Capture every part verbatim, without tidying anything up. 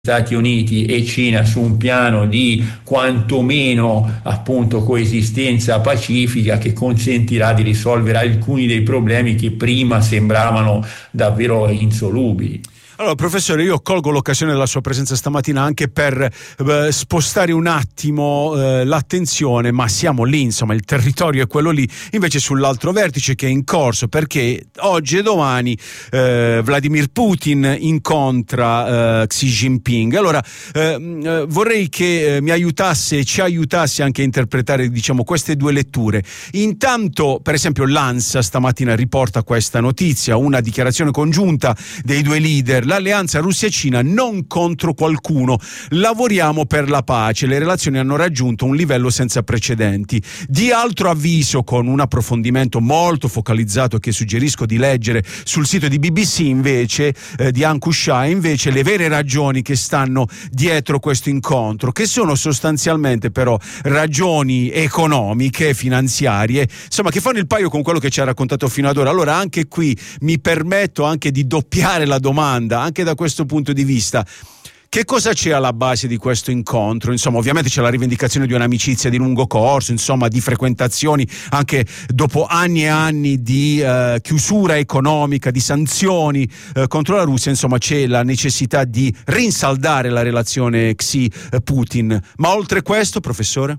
Stati Uniti e Cina su un piano di quantomeno appunto coesistenza pacifica che consentirà di risolvere alcuni dei problemi che prima sembravano davvero insolubili. Allora, professore, io colgo l'occasione della sua presenza stamattina anche per eh, spostare un attimo eh, l'attenzione, ma siamo lì, insomma, il territorio è quello lì, invece sull'altro vertice che è in corso, perché oggi e domani eh, Vladimir Putin incontra eh, Xi Jinping. Allora, eh, vorrei che eh, mi aiutasse, ci aiutasse anche a interpretare, diciamo, queste due letture. Intanto, per esempio, l'ANSA stamattina riporta questa notizia, una dichiarazione congiunta dei due leader: l'alleanza Russia-Cina non contro qualcuno, lavoriamo per la pace, le relazioni hanno raggiunto un livello senza precedenti. Di altro avviso, con un approfondimento molto focalizzato che suggerisco di leggere sul sito di B B C invece, eh, di Ankush Shah, invece le vere ragioni che stanno dietro questo incontro, che sono sostanzialmente però ragioni economiche, finanziarie, insomma, che fanno il paio con quello che ci ha raccontato fino ad ora. Allora anche qui mi permetto anche di doppiare la domanda, anche da questo punto di vista. Che cosa c'è alla base di questo incontro? Insomma, ovviamente c'è la rivendicazione di un'amicizia di lungo corso, insomma, di frequentazioni anche dopo anni e anni di eh, chiusura economica, di sanzioni eh, contro la Russia. Insomma, c'è la necessità di rinsaldare la relazione Xi-Putin. Ma oltre questo, professore?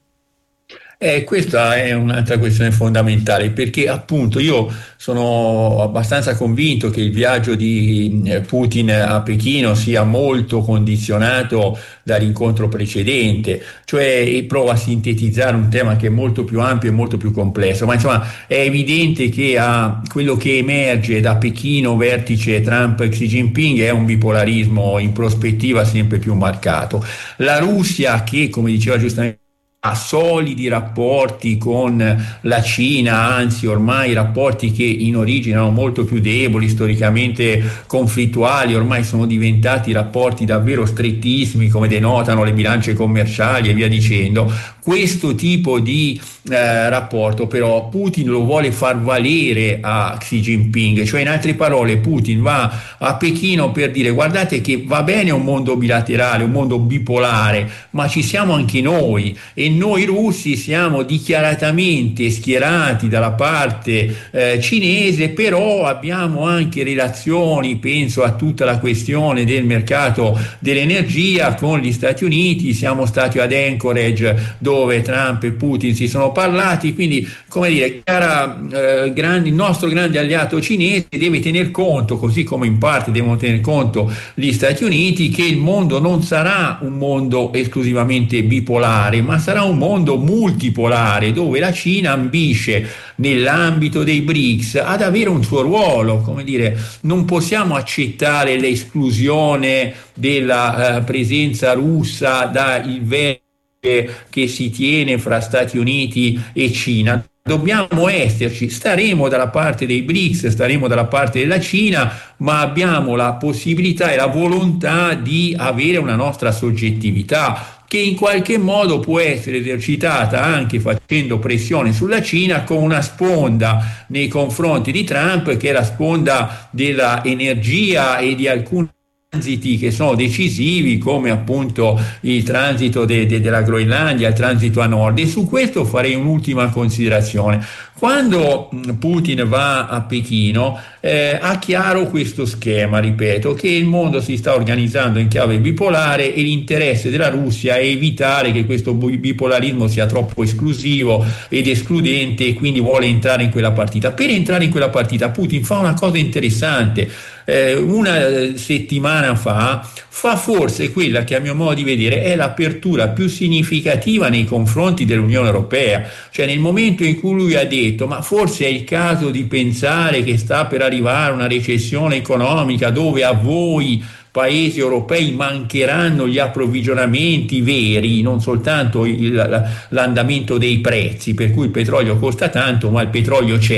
Eh, questa è un'altra questione fondamentale, perché appunto io sono abbastanza convinto che il viaggio di Putin a Pechino sia molto condizionato dall'incontro precedente, cioè prova a sintetizzare un tema che è molto più ampio e molto più complesso, ma insomma è evidente che a quello che emerge da Pechino, vertice Trump-Xi Jinping, è un bipolarismo in prospettiva sempre più marcato. La Russia, che come diceva giustamente ha solidi rapporti con la Cina, anzi ormai rapporti che in origine erano molto più deboli, storicamente conflittuali, ormai sono diventati rapporti davvero strettissimi, come denotano le bilance commerciali e via dicendo. Questo tipo di eh, rapporto però Putin lo vuole far valere a Xi Jinping, cioè in altre parole Putin va a Pechino per dire: guardate che va bene un mondo bilaterale, un mondo bipolare, ma ci siamo anche noi, e noi russi siamo dichiaratamente schierati dalla parte eh, cinese, però abbiamo anche relazioni, penso a tutta la questione del mercato dell'energia con gli Stati Uniti, siamo stati ad Anchorage dove Trump e Putin si sono parlati, quindi come dire, cara, eh, grande, il nostro grande alleato cinese deve tener conto, così come in parte devono tener conto gli Stati Uniti, che il mondo non sarà un mondo esclusivamente bipolare, ma sarà un mondo multipolare, dove la Cina ambisce nell'ambito dei BRICS ad avere un suo ruolo. Come dire, non possiamo accettare l'esclusione della eh, presenza russa dal vertice che si tiene fra Stati Uniti e Cina. Dobbiamo esserci, staremo dalla parte dei BRICS, staremo dalla parte della Cina, ma abbiamo la possibilità e la volontà di avere una nostra soggettività, che in qualche modo può essere esercitata anche facendo pressione sulla Cina, con una sponda nei confronti di Trump, che è la sponda dell'energia e di alcuni transiti che sono decisivi, come appunto il transito de, de, della Groenlandia, il transito a nord. E su questo farei un'ultima considerazione. Quando Putin va a Pechino eh, ha chiaro questo schema, ripeto, che il mondo si sta organizzando in chiave bipolare e l'interesse della Russia è evitare che questo bipolarismo sia troppo esclusivo ed escludente, e quindi vuole entrare in quella partita. Per entrare in quella partita Putin fa una cosa interessante. Eh, una settimana fa fa forse quella che a mio modo di vedere è l'apertura più significativa nei confronti dell'Unione Europea, cioè nel momento in cui lui ha detto: ma forse è il caso di pensare che sta per arrivare una recessione economica dove a voi paesi europei mancheranno gli approvvigionamenti veri, non soltanto il, l'andamento dei prezzi, per cui il petrolio costa tanto, ma il petrolio c'è.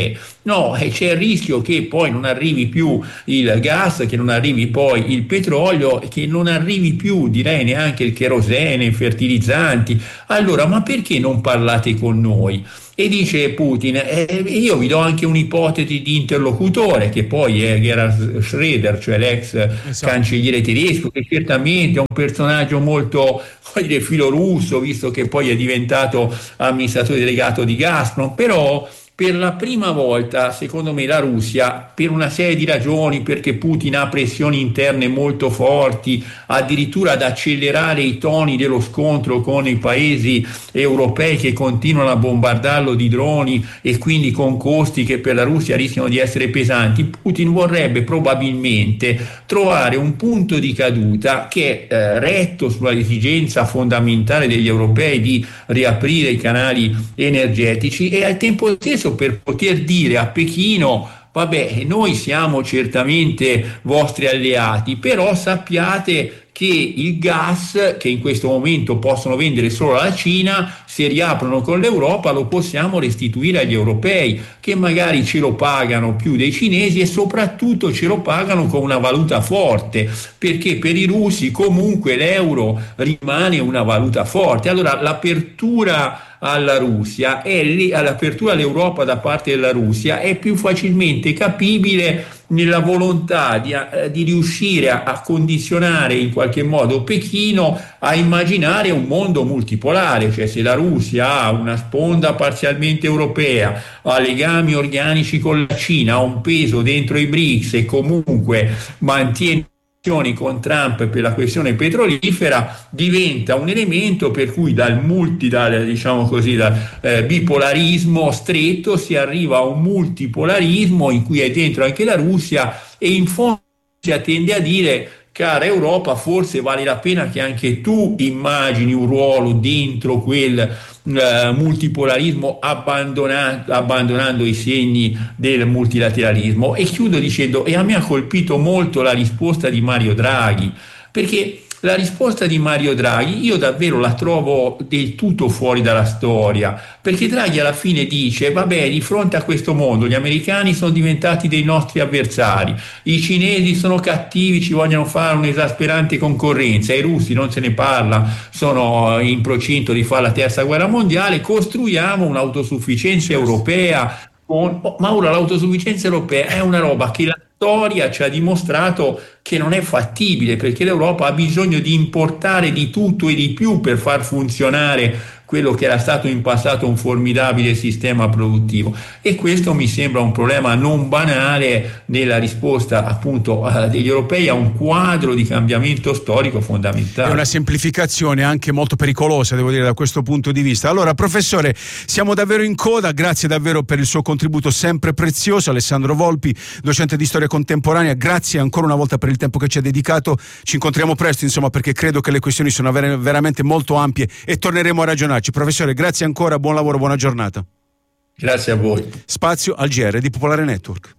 No, e c'è il rischio che poi non arrivi più il gas, che non arrivi poi il petrolio, che non arrivi più, direi, neanche il cherosene, i fertilizzanti. Allora, ma perché non parlate con noi? E dice Putin, eh, io vi do anche un'ipotesi di interlocutore, che poi è Gerhard Schröder, cioè l'ex esatto. cancelliere tedesco, che certamente è un personaggio molto, voglio dire, filorusso, visto che poi è diventato amministratore delegato di Gazprom, però per la prima volta, secondo me, la Russia, per una serie di ragioni, perché Putin ha pressioni interne molto forti, addirittura ad accelerare i toni dello scontro con i paesi europei che continuano a bombardarlo di droni e quindi con costi che per la Russia rischiano di essere pesanti, Putin vorrebbe probabilmente trovare un punto di caduta che, eh, retto sulla esigenza fondamentale degli europei di riaprire i canali energetici, e al tempo stesso per poter dire a Pechino: vabbè, noi siamo certamente vostri alleati, però sappiate che il gas, che in questo momento possono vendere solo alla Cina, se riaprono con l'Europa lo possiamo restituire agli europei, che magari ce lo pagano più dei cinesi e soprattutto ce lo pagano con una valuta forte, perché per i russi comunque l'euro rimane una valuta forte. Allora l'apertura alla Russia è lì, all'apertura all'Europa da parte della Russia è più facilmente capibile nella volontà di, eh, di riuscire a, a condizionare in qualche modo Pechino a immaginare un mondo multipolare, cioè se la Russia ha una sponda parzialmente europea, ha legami organici con la Cina, ha un peso dentro i BRICS e comunque mantiene con Trump per la questione petrolifera, diventa un elemento per cui dal multi, dal, diciamo così, dal eh, bipolarismo stretto si arriva a un multipolarismo in cui è dentro anche la Russia, e in fondo si tende a dire: cara Europa, forse vale la pena che anche tu immagini un ruolo dentro quel eh, multipolarismo, abbandonando, abbandonando i segni del multilateralismo. E chiudo dicendo, e a me ha colpito molto la risposta di Mario Draghi, perché la risposta di Mario Draghi io davvero la trovo del tutto fuori dalla storia, perché Draghi alla fine dice: vabbè, di fronte a questo mondo gli americani sono diventati dei nostri avversari, i cinesi sono cattivi, ci vogliono fare un'esasperante concorrenza, i russi non se ne parla, sono in procinto di fare la terza guerra mondiale, costruiamo un'autosufficienza europea. Con... ma ora l'autosufficienza europea è una roba che la storia ci ha dimostrato che non è fattibile, perché l'Europa ha bisogno di importare di tutto e di più per far funzionare quello che era stato in passato un formidabile sistema produttivo, e questo mi sembra un problema non banale nella risposta appunto degli europei a un quadro di cambiamento storico fondamentale. È una semplificazione anche molto pericolosa, devo dire, da questo punto di vista. Allora, professore, siamo davvero in coda, grazie davvero per il suo contributo sempre prezioso. Alessandro Volpi, docente di storia contemporanea, grazie ancora una volta per il tempo che ci ha dedicato. Ci incontriamo presto, insomma, perché credo che le questioni sono ver- veramente molto ampie e torneremo a ragionarci. Professore, grazie ancora, buon lavoro, buona giornata. Grazie a voi. Spazio al G R di Popolare Network.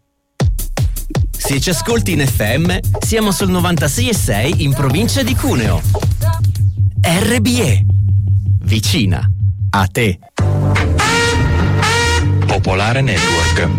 Se ci ascolti in F M, siamo sul novantasei e sei in provincia di Cuneo. R B E, vicina a te. Popolare Network.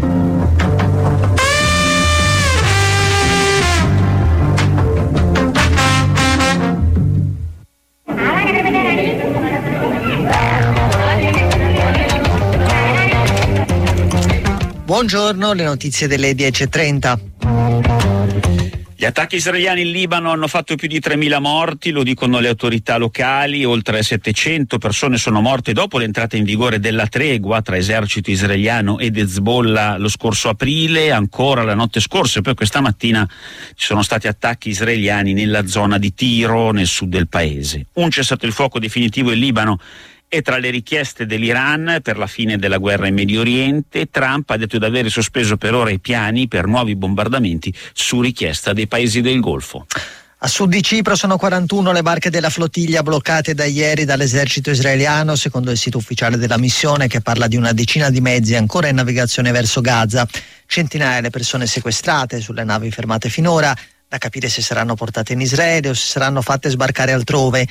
Buongiorno, le notizie delle dieci e trenta. Gli attacchi israeliani in Libano hanno fatto più di tremila morti, lo dicono le autorità locali, oltre settecento persone sono morte dopo l'entrata in vigore della tregua tra esercito israeliano ed Hezbollah lo scorso aprile, ancora la notte scorsa, e poi questa mattina ci sono stati attacchi israeliani nella zona di Tiro, nel sud del paese. Un cessato il fuoco definitivo in Libano e tra le richieste dell'Iran per la fine della guerra in Medio Oriente. Trump ha detto di aver sospeso per ora i piani per nuovi bombardamenti su richiesta dei paesi del Golfo. A sud di Cipro sono quarantuno le barche della flottiglia bloccate da ieri dall'esercito israeliano, secondo il sito ufficiale della missione, che parla di una decina di mezzi ancora in navigazione verso Gaza. Centinaia le persone sequestrate sulle navi fermate finora, da capire se saranno portate in Israele o se saranno fatte sbarcare altrove.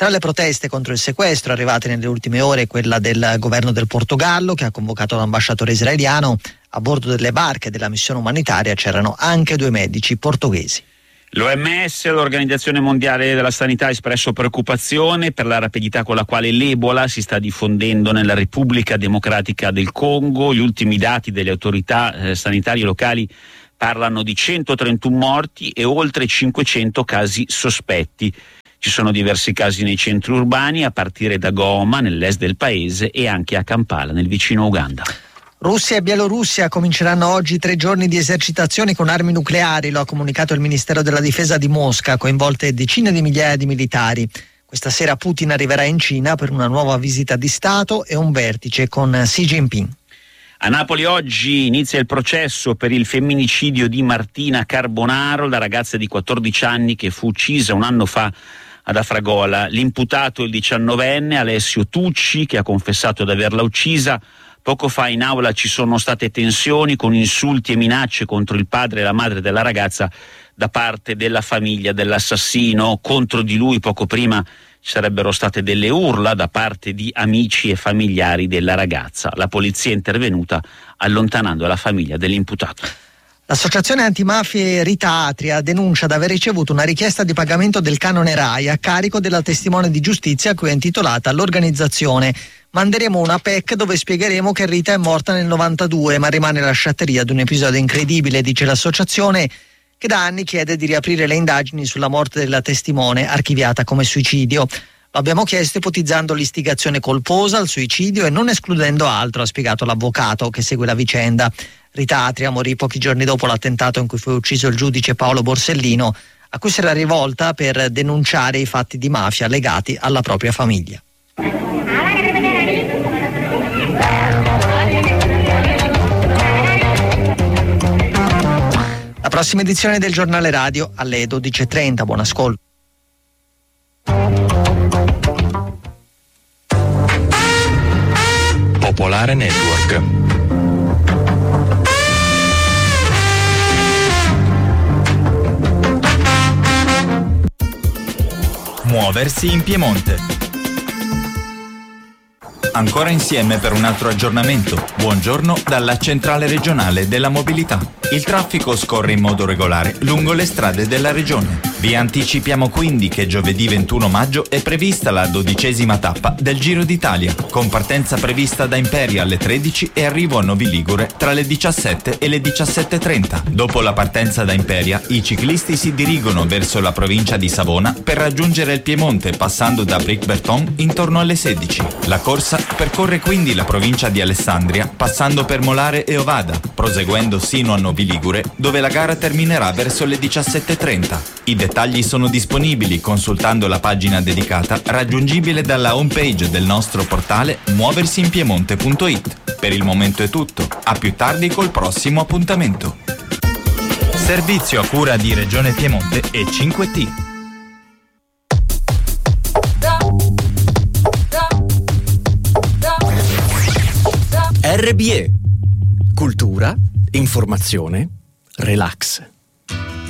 Tra le proteste contro il sequestro arrivate nelle ultime ore quella del governo del Portogallo, che ha convocato l'ambasciatore israeliano. A bordo delle barche della missione umanitaria c'erano anche due medici portoghesi. L'O M S, l'Organizzazione Mondiale della Sanità, ha espresso preoccupazione per la rapidità con la quale l'Ebola si sta diffondendo nella Repubblica Democratica del Congo. Gli ultimi dati delle autorità eh, sanitarie locali parlano di centotrentuno morti e oltre cinquecento casi sospetti. Ci sono diversi casi nei centri urbani, a partire da Goma, nell'est del paese, e anche a Kampala, nel vicino Uganda. Russia e Bielorussia cominceranno oggi tre giorni di esercitazioni con armi nucleari, lo ha comunicato il Ministero della Difesa di Mosca, coinvolte decine di migliaia di militari. Questa sera Putin arriverà in Cina per una nuova visita di Stato e un vertice con Xi Jinping. A Napoli oggi inizia il processo per il femminicidio di Martina Carbonaro, la ragazza di quattordici anni che fu uccisa un anno fa ad Afragola. L'imputato è il diciannovenne Alessio Tucci, che ha confessato di averla uccisa. Poco fa in aula ci sono state tensioni con insulti e minacce contro il padre e la madre della ragazza da parte della famiglia dell'assassino. Contro di lui poco prima ci sarebbero state delle urla da parte di amici e familiari della ragazza. La polizia è intervenuta allontanando la famiglia dell'imputato. L'associazione antimafie Rita Atria denuncia di aver ricevuto una richiesta di pagamento del canone RAI a carico della testimone di giustizia a cui è intitolata l'organizzazione. Manderemo una P E C dove spiegheremo che Rita è morta nel novantadue, ma rimane la sciatteria di un episodio incredibile, dice l'associazione, che da anni chiede di riaprire le indagini sulla morte della testimone, archiviata come suicidio. Lo abbiamo chiesto ipotizzando l'istigazione colposa al suicidio e non escludendo altro, ha spiegato l'avvocato che segue la vicenda. Rita Atria morì pochi giorni dopo l'attentato in cui fu ucciso il giudice Paolo Borsellino, a cui si era rivolta per denunciare i fatti di mafia legati alla propria famiglia. La prossima edizione del giornale radio alle dodici e trenta. Buon ascolto. Popolare Network. Muoversi in Piemonte. Ancora insieme per un altro aggiornamento. Buongiorno dalla centrale regionale della mobilità. Il traffico scorre in modo regolare lungo le strade della regione. Vi anticipiamo quindi che giovedì ventuno maggio è prevista la dodicesima tappa del Giro d'Italia, con partenza prevista da Imperia alle tredici e arrivo a Novi Ligure tra le diciassette e le diciassette e trenta. Dopo la partenza da Imperia, i ciclisti si dirigono verso la provincia di Savona per raggiungere il Piemonte passando da Bric-Berton intorno alle sedici. La corsa percorre quindi la provincia di Alessandria passando per Molare e Ovada, proseguendo sino a Novi Ligure, dove la gara terminerà verso le diciassette e trenta. I dettagli sono disponibili consultando la pagina dedicata raggiungibile dalla homepage del nostro portale muoversinpiemonte punto it. Per il momento è tutto, a più tardi col prossimo appuntamento. Servizio a cura di Regione Piemonte e cinque T. R B E. Cultura, informazione, relax.